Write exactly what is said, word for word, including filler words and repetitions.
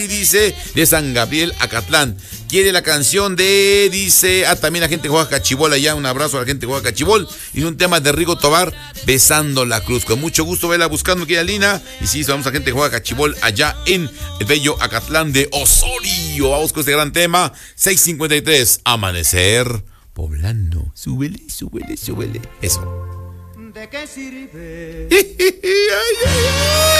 Y dice, de San Gabriel, Acatlán. Quiere la canción de, dice, ah, también la gente juega Cachibol allá, un abrazo a la gente juega Cachibol. Y un tema de Rigo Tobar, Besando la Cruz. Con mucho gusto, vela buscando aquí a Lina. Y sí, vamos a gente juega Cachibol allá en el bello Acatlán de Osorio. Vamos con este gran tema, seis cincuenta y tres, Amanecer Poblano. Súbele, súbele, súbele. Eso. ¿De qué sirve? ay, ay, ay.